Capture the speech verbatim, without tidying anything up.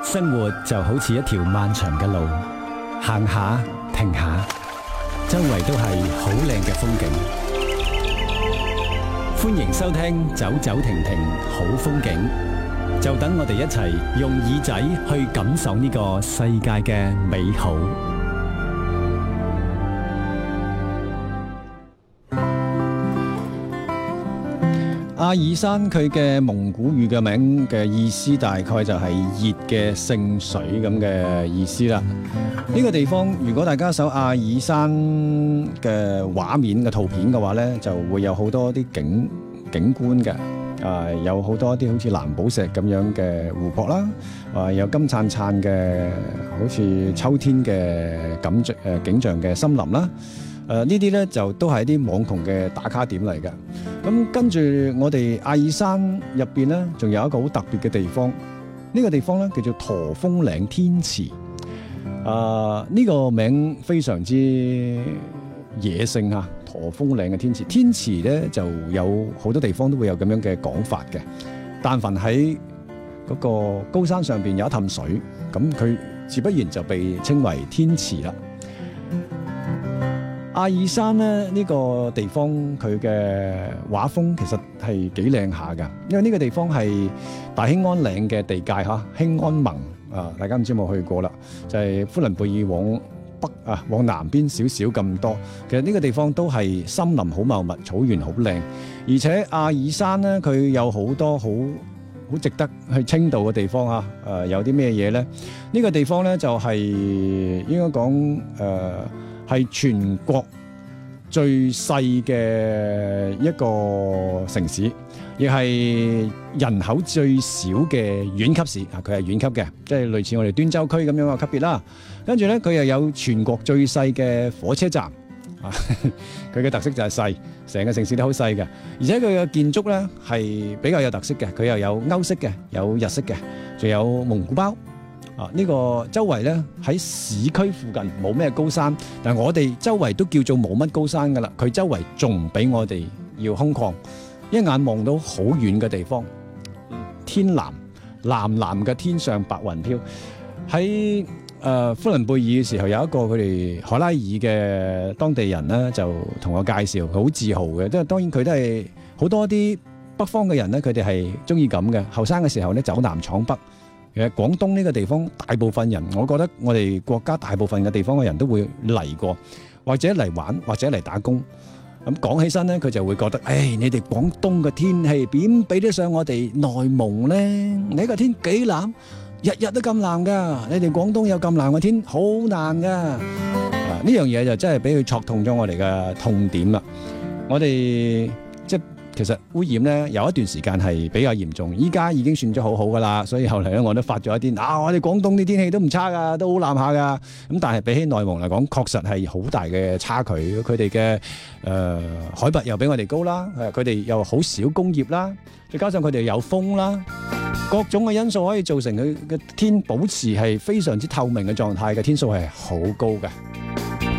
生活就好似一條漫長嘅路，行下停下，周圍都係好靚嘅風景。歡迎收聽走走停停好風景，就等我哋一齊用耳仔去感受呢個世界嘅美好。阿爾山佢嘅蒙古語嘅名嘅意思大概就係熱嘅聖水咁嘅意思啦。呢個地方如果大家搜阿爾山嘅畫面嘅圖片嘅話呢，就會有好多啲景景觀嘅，啊有好多啲好似藍寶石咁樣嘅湖泊啦，啊有金燦燦嘅好似秋天嘅感誒景象嘅森林啦。誒呢啲咧就都係啲網紅嘅打卡點嚟嘅。咁跟住我哋阿爾山入邊咧，仲有一個好特別嘅地方。呢、這個地方咧叫做駝峰嶺天池。啊、呃，呢、這個名非常之野性嚇。駝峰嶺嘅天池，天池咧就有好多地方都會有咁樣嘅講法嘅。但凡喺嗰個高山上邊有一氹水，咁佢自不然就被稱為天池啦。阿爾山咧呢、這個地方佢嘅畫風其實係幾靚下噶，因為呢個地方係大興安嶺嘅地界吓，興安盟啊，大家唔知有冇去過啦，就係呼倫貝爾往北啊往南邊少少咁多。其實呢個地方都係森林好茂密，草原好靚，而且阿爾山咧佢有好多好好值得去稱道嘅地方啊。誒、呃，有啲咩嘢咧？呢、這個地方咧就係、是、應該講誒。呃係全國最細嘅一個城市，亦係人口最少嘅縣級市啊！佢係縣級嘅，即係類似我哋端州區咁樣嘅級別啦。跟住咧，佢又有全國最細嘅火車站啊！佢嘅特色就係細，成個城市都好細嘅，而且佢嘅建築咧係比較有特色嘅，佢又有歐式嘅，有日式嘅，仲有蒙古包。啊！呢、這個周圍咧喺市區附近冇咩高山，但係我哋周圍都叫做冇乜高山噶啦。佢周圍仲比我哋要空曠，一眼望到好遠嘅地方，天藍藍藍嘅天上白雲飄。喺誒、呃、呼倫貝爾嘅時候，有一個佢哋海拉爾嘅當地人咧，就同我介紹，佢好自豪嘅。即係當然佢都係好多啲北方嘅人咧，佢哋係中意咁嘅。後生嘅時候咧，走南闖北。其實廣東呢個地方，大部分人，我覺得我哋國家大部分嘅地方嘅人都會嚟過，或者嚟玩，或者嚟打工。咁講起身咧，佢就會覺得，誒，你哋廣東嘅天氣點比得上我哋內蒙咧？你個天幾藍，日日都咁藍噶。你哋廣東有咁藍嘅天，好難噶。啊，呢樣嘢就真係俾佢戳痛咗我哋嘅痛點啦。我哋即係。其實污染咧有一段時間係比較嚴重，依家已經算咗好好噶啦。所以後嚟咧我都發咗一啲啊，我哋廣東啲天氣都唔差噶，都好藍下噶。咁但係比起內蒙嚟講，確實係好大嘅差距。佢哋嘅誒海拔又比我哋高啦，佢哋又好少工業啦，再加上佢哋有風啦，各種嘅因素可以造成佢嘅天保持係非常之透明嘅狀態嘅天數係好高嘅。